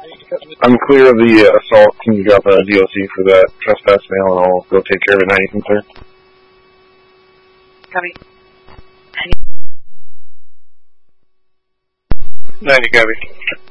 I'm clear of the assault. Can you drop a DOC for that trespass mail, and I'll go take care of it 90 sir. Copy. 90, copy.